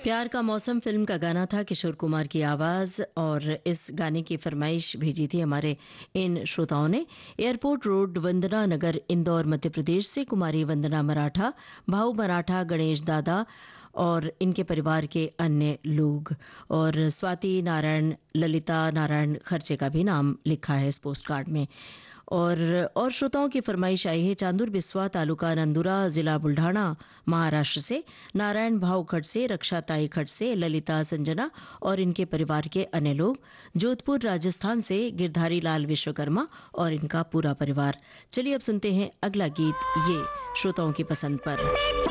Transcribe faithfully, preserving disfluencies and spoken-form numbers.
प्यार का मौसम फिल्म का गाना था, किशोर कुमार की आवाज। और इस गाने की फरमाइश भेजी थी हमारे इन श्रोताओं ने। एयरपोर्ट रोड, वंदना नगर, इंदौर, मध्य प्रदेश से कुमारी वंदना मराठा, भाऊ मराठा, गणेश दादा और इनके परिवार के अन्य लोग। और स्वाति नारायण, ललिता नारायण खर्चे का भी नाम लिखा है इस पोस्ट कार्ड में। और और श्रोताओं की फरमाइश आई है चांदुर बिस्वा, तालुका नंदुरा, जिला बुल्ढाना, महाराष्ट्र से नारायण भाव खट से, रक्षा ताई खट से, ललिता संजना और इनके परिवार के अन्य लोग। जोधपुर राजस्थान से गिरधारी लाल विश्वकर्मा और इनका पूरा परिवार। चलिए अब सुनते हैं अगला गीत, ये श्रोताओं की पसंद पर।